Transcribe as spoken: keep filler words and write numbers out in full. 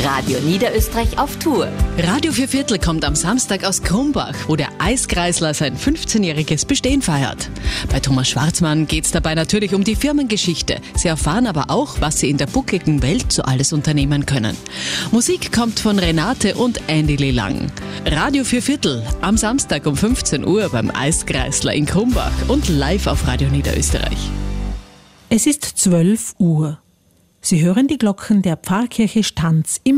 Radio Niederösterreich auf Tour. Radio Vierviertel kommt am Samstag aus Krumbach, wo der Eiskreisler sein fünfzehnjähriges Bestehen feiert. Bei Thomas Schwarzmann geht es dabei natürlich um die Firmengeschichte. Sie erfahren aber auch, was sie in der buckligen Welt so alles unternehmen können. Musik kommt von Renate und Andy Lelang. Radio Vierviertel am Samstag um fünfzehn Uhr beim Eiskreisler in Krumbach und live auf Radio Niederösterreich. Es ist zwölf Uhr. Sie hören die Glocken der Pfarrkirche Stanz im